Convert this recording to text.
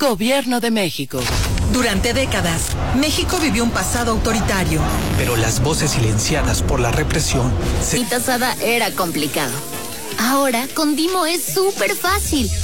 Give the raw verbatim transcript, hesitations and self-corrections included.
Gobierno de México. Durante décadas, México vivió un pasado autoritario. Pero las voces silenciadas por la represión se... Mi tasada era complicado. Ahora, con Dimo es súper fácil.